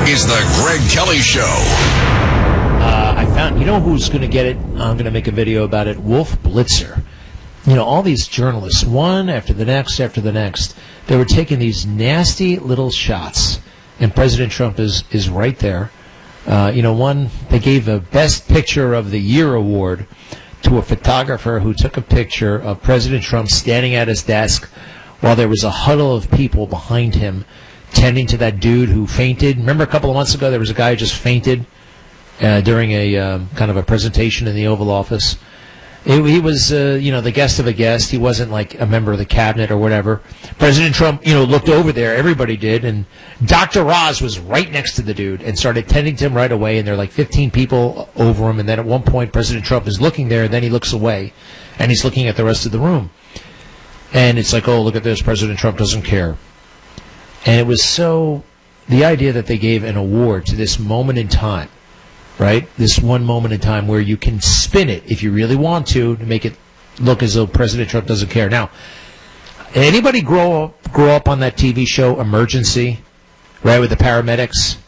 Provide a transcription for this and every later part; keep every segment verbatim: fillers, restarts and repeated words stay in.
is the Greg Kelly Show. Uh, I found, you know who's going to get it? I'm going to make a video about it. Wolf Blitzer. You know, all these journalists, one after the next after the next, they were taking these nasty little shots. And President Trump is, is right there. Uh, you know, one, they gave a Best Picture of the Year award to a photographer who took a picture of President Trump standing at his desk while there was a huddle of people behind him tending to that dude who fainted. Remember a couple of months ago there was a guy who just fainted uh, during a um, kind of a presentation in the Oval Office. It, he was, uh, you know, the guest of a guest. He wasn't like a member of the cabinet or whatever. President Trump, you know, looked over there. Everybody did. And Doctor Oz was right next to the dude and started tending to him right away. And there are like fifteen people over him. And then at one point, President Trump is looking there. And then he looks away. And he's looking at the rest of the room. And it's like, oh, look at this. President Trump doesn't care. And it was so, the idea that they gave an award to this moment in time, right? This one moment in time where you can spin it if you really want to to make it look as though President Trump doesn't care. Now, anybody grow up grow up on that T V show Emergency, right, with the paramedics?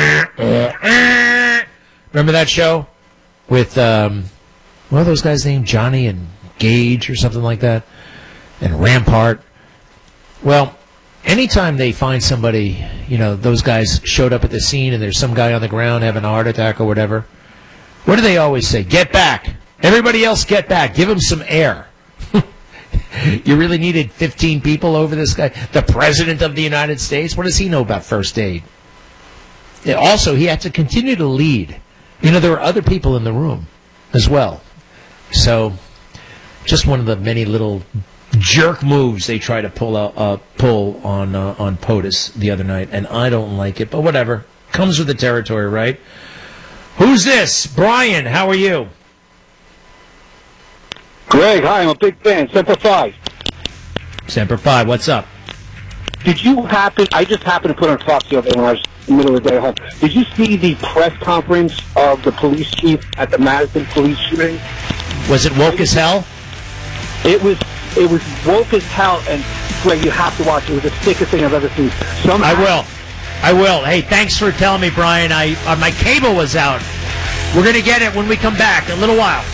Remember that show with um, what are those guys named? Johnny and Gage or something like that, and Rampart. Well, anytime they find somebody, you know, those guys showed up at the scene and there's some guy on the ground having a heart attack or whatever, what do they always say? Get back. Everybody else get back. Give him some air. You really needed fifteen people over this guy? The President of the United States? What does he know about first aid? Yeah, also, he had to continue to lead. You know, there were other people in the room as well. So, just one of the many little jerk moves they try to pull out, uh, pull on uh, on POTUS the other night, and I don't like it, but whatever. Comes with the territory, right? Who's this? Brian, how are you? Greg, hi, I'm a big fan. Semper Fi. Semper Fi, what's up? Did you happen, I just happened to put on Fox the other day when I was in the middle of the day at home. Did you see the press conference of the police chief at the Madison police shooting? Was it woke as hell? It was It was woke as hell, and Greg, you have to watch it. It was the sickest thing I've ever seen. Somehow, I will. I will. Hey, thanks for telling me, Brian. I uh, my cable was out. We're going to get it when we come back in a little while.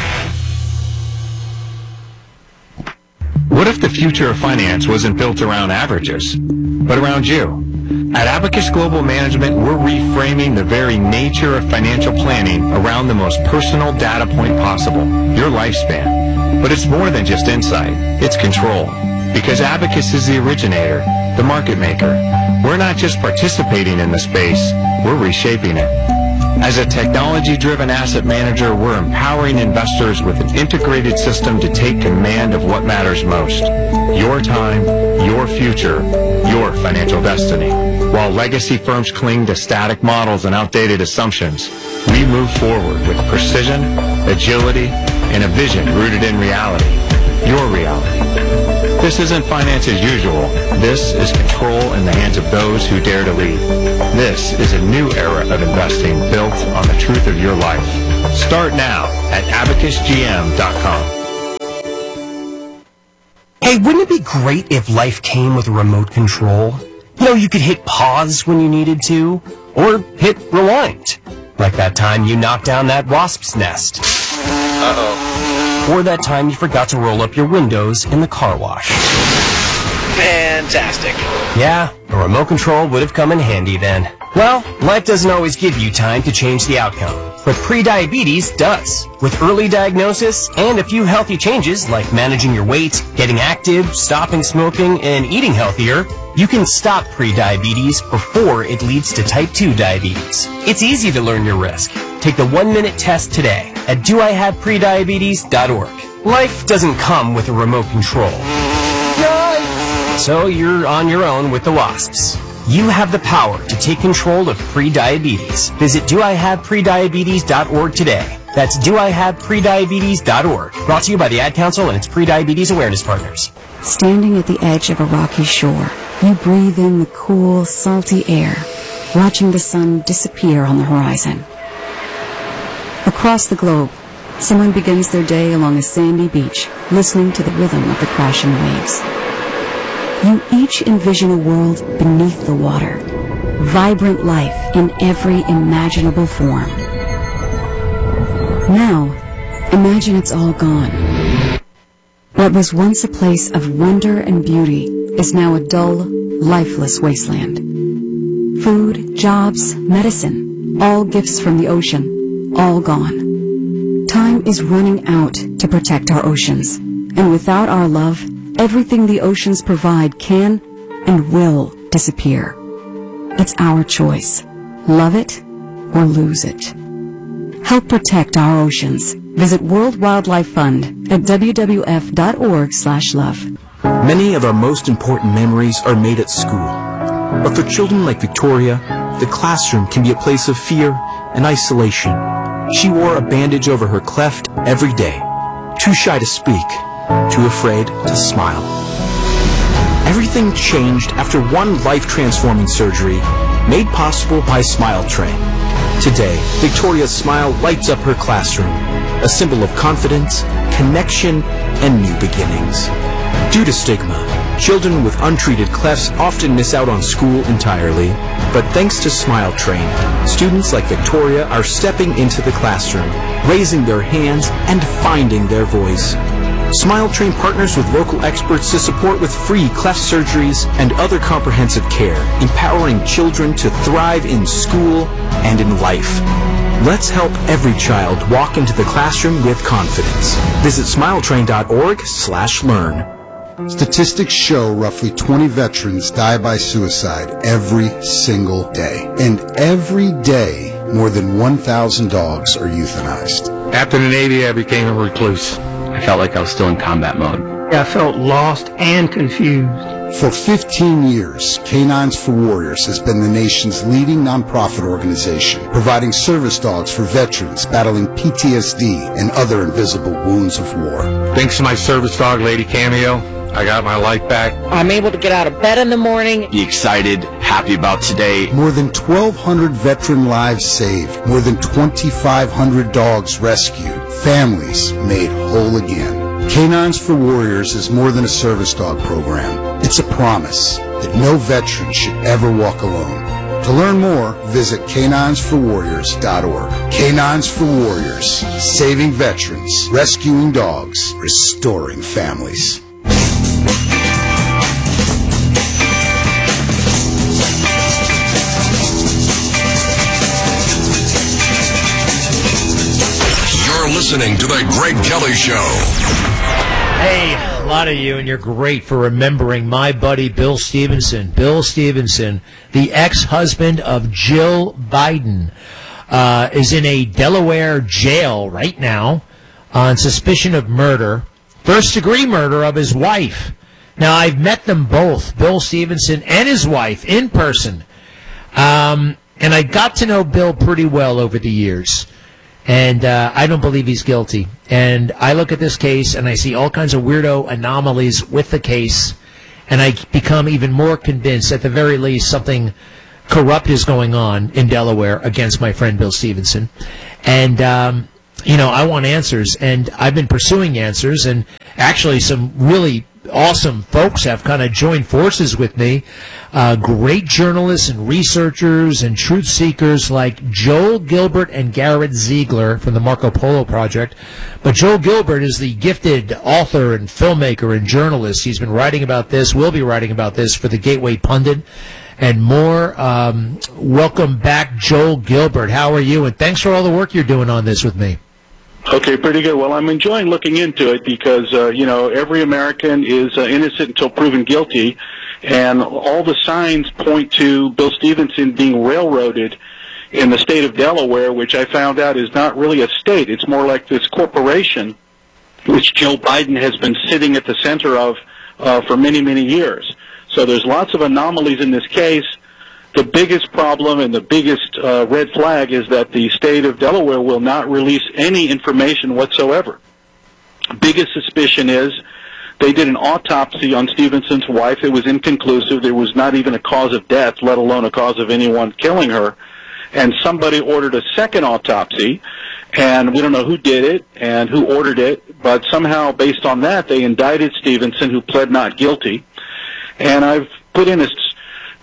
What if the future of finance wasn't built around averages, but around you? At Abacus Global Management, we're reframing the very nature of financial planning around the most personal data point possible, your lifespan. But it's more than just insight, it's control. Because Abacus is the originator, the market maker. We're not just participating in the space, we're reshaping it. As a technology-driven asset manager, we're empowering investors with an integrated system to take command of what matters most. Your time, your future, your financial destiny. While legacy firms cling to static models and outdated assumptions, we move forward with precision, agility, and a vision rooted in reality. Your reality. This isn't finance as usual. This is control in the hands of those who dare to lead. This is a new era of investing built on the truth of your life. Start now at abacus g m dot com. Hey, wouldn't it be great if life came with a remote control? You know, you could hit pause when you needed to, or hit rewind. Like that time you knocked down that wasp's nest. Uh-oh. Or that time you forgot to roll up your windows in the car wash. Fantastic. Yeah, a remote control would have come in handy then. Well, life doesn't always give you time to change the outcome, but prediabetes does. With early diagnosis and a few healthy changes like managing your weight, getting active, stopping smoking, and eating healthier, you can stop prediabetes before it leads to type two diabetes. It's easy to learn your risk. Take the one-minute test today at do I have prediabetes dot org. Life doesn't come with a remote control. So you're on your own with the wasps. You have the power to take control of prediabetes. Visit do I have prediabetes dot org today. That's do I have prediabetes dot org. Brought to you by the Ad Council and its prediabetes awareness partners. Standing at the edge of a rocky shore, you breathe in the cool, salty air, watching the sun disappear on the horizon. Across the globe, someone begins their day along a sandy beach, listening to the rhythm of the crashing waves. You each envision a world beneath the water, vibrant life in every imaginable form. Now, imagine it's all gone. What was once a place of wonder and beauty is now a dull, lifeless wasteland. Food, jobs, medicine, all gifts from the ocean, all gone. Time is running out to protect our oceans, and without our love, everything the oceans provide can and will disappear. It's our choice. Love it or lose it. Help protect our oceans. Visit World Wildlife Fund at w w f dot org slash love. Many of our most important memories are made at school. But for children like Victoria, the classroom can be a place of fear and isolation. She wore a bandage over her cleft every day, too shy to speak, too afraid to smile. Everything changed after one life-transforming surgery made possible by Smile Train. Today, Victoria's smile lights up her classroom, a symbol of confidence, connection, and new beginnings. Due to stigma, children with untreated clefts often miss out on school entirely, but thanks to Smile Train, students like Victoria are stepping into the classroom, raising their hands, and finding their voice. Smile Train partners with local experts to support with free cleft surgeries and other comprehensive care, empowering children to thrive in school and in life. Let's help every child walk into the classroom with confidence. Visit smile train dot org slash learn. Statistics show roughly twenty veterans die by suicide every single day. And every day, more than one thousand dogs are euthanized. After the Navy, I became a recluse. I felt like I was still in combat mode. I felt lost and confused. For fifteen years, Canines for Warriors has been the nation's leading nonprofit organization, providing service dogs for veterans battling P T S D and other invisible wounds of war. Thanks to my service dog, Lady Cameo, I got my life back. I'm able to get out of bed in the morning. Be excited, happy about today. More than twelve hundred veteran lives saved, more than twenty-five hundred dogs rescued, families made whole again. Canines for Warriors is more than a service dog program. It's a promise that no veteran should ever walk alone. To learn more, visit canines for warriors dot org. Canines for Warriors, saving veterans, rescuing dogs, restoring families. You're listening to The Greg Kelly Show. Hey, a lot of you, and you're great for remembering my buddy Bill Stevenson. Bill Stevenson, the ex-husband of Jill Biden, uh, is in a Delaware jail right now on suspicion of murder, first-degree murder of his wife. Now, I've met them both, Bill Stevenson and his wife, in person. Um, and I got to know Bill pretty well over the years. And uh, I don't believe he's guilty. And I look at this case, and I see all kinds of weirdo anomalies with the case, and I become even more convinced, at the very least, something corrupt is going on in Delaware against my friend Bill Stevenson. And, um, you know, I want answers, and I've been pursuing answers, and actually some really awesome folks have kind of joined forces with me. Uh, great journalists and researchers and truth seekers like Joel Gilbert and Garrett Ziegler from the Marco Polo Project. But Joel Gilbert is the gifted author and filmmaker and journalist. He's been writing about this, will be writing about this for the Gateway Pundit and more. Um, welcome back, Joel Gilbert. How are you? And thanks for all the work you're doing on this with me. Okay, pretty good. Well, I'm enjoying looking into it because, uh, you know, every American is uh, innocent until proven guilty, and all the signs point to Bill Stevenson being railroaded in the state of Delaware, which I found out is not really a state. It's more like this corporation, which Joe Biden has been sitting at the center of uh, for many, many years. So there's lots of anomalies in this case. The biggest problem and the biggest uh, red flag is that the state of Delaware will not release any information whatsoever. Biggest suspicion is they did an autopsy on Stevenson's wife. It was inconclusive. There was not even a cause of death, let alone a cause of anyone killing her. And somebody ordered a second autopsy, and we don't know who did it and who ordered it, but somehow based on that they indicted Stevenson, who pled not guilty. And I've put in a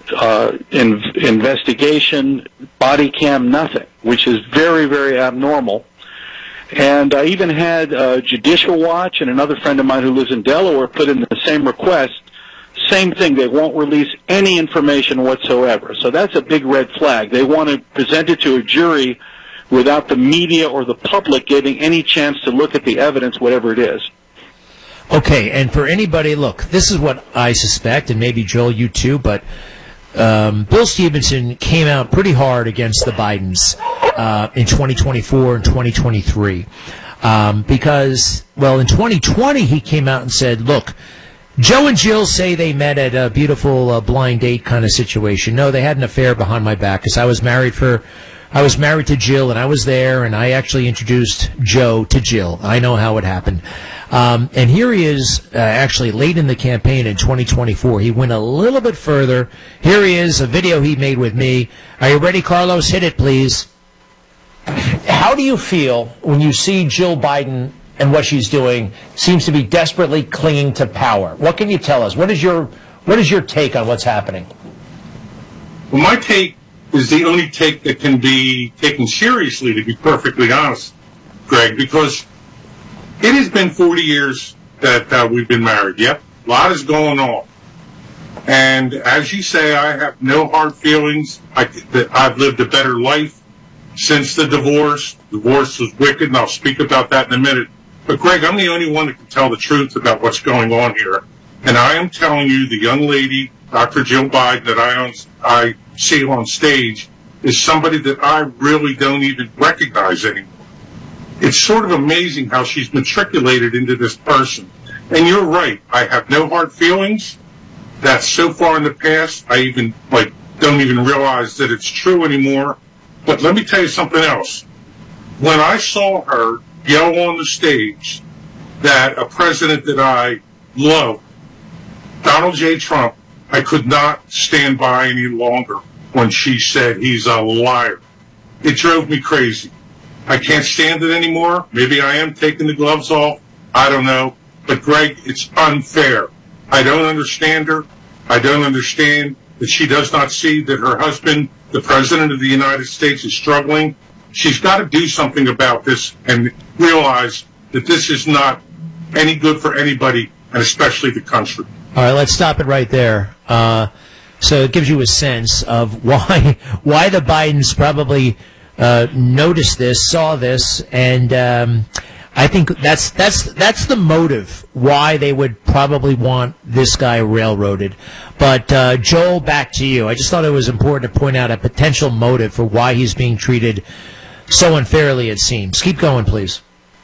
uh, in, investigation, body cam, nothing, which is very, very abnormal. And I even had uh, Judicial Watch and another friend of mine who lives in Delaware put in the same request. Same thing. They won't release any information whatsoever. So that's a big red flag. They want to present it to a jury without the media or the public getting any chance to look at the evidence, whatever it is. Okay, and for anybody, look, this is what I suspect, and maybe Joel, you too, but um, Bill Stevenson came out pretty hard against the Bidens uh, in twenty twenty-four and twenty twenty-three um, because, well, in twenty twenty he came out and said, look, Joe and Jill say they met at a beautiful uh, blind date kind of situation. No, they had an affair behind my back because I was married for, I was married to Jill, and I was there, and I actually introduced Joe to Jill. I know how it happened. Um, and here he is, uh, actually late in the campaign in twenty twenty-four. He went a little bit further. Here he is, a video he made with me. Are you ready, Carlos? Hit it, please. How do you feel when you see Jill Biden and what she's doing seems to be desperately clinging to power? What can you tell us? What is your what is your take on what's happening? Well, my take is the only take that can be taken seriously, to be perfectly honest, Greg, because it has been forty years that uh, we've been married. Yep, a lot is going on. And as you say, I have no hard feelings. I, that I've lived a better life since the divorce. Divorce was wicked, and I'll speak about that in a minute. But, Greg, I'm the only one that can tell the truth about what's going on here. And I am telling you, the young lady, Doctor Jill Biden, that I, on, I see on stage is somebody that I really don't even recognize anymore. It's sort of amazing how she's matriculated into this person. And you're right. I have no hard feelings. That's so far in the past, I even, like, don't even realize that it's true anymore. But let me tell you something else. When I saw her yell on the stage that a president that I love, Donald J. Trump, I could not stand by any longer when she said he's a liar. It drove me crazy. I can't stand it anymore. Maybe I am taking the gloves off. I don't know. But, Greg, it's unfair. I don't understand her. I don't understand that she does not see that her husband, the President of the United States, is struggling. She's got to do something about this and realize that this is not any good for anybody, and especially the country. All right, let's stop it right there. Uh, so it gives you a sense of why why the Bidens probably uh, noticed this, saw this, and um, I think that's that's that's the motive why they would probably want this guy railroaded. But uh, Joel, back to you. I just thought it was important to point out a potential motive for why he's being treated so unfairly, it seems. Keep going, please.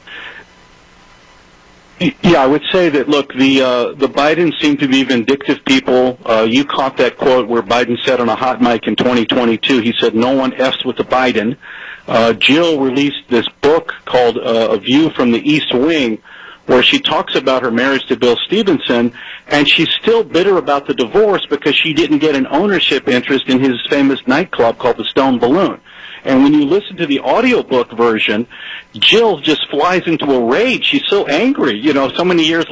Yeah, I would say that, look, the uh, the Bidens seem to be vindictive people. Uh, you caught that quote where Biden said on a hot mic in twenty twenty-two, he said, no one F's with the Biden. Uh, Jill released this book called uh, A View from the East Wing, where she talks about her marriage to Bill Stevenson, and she's still bitter about the divorce because she didn't get an ownership interest in his famous nightclub called the Stone Balloon. And when you listen to the audiobook version, Jill just flies into a rage. She's so angry, you know, so many years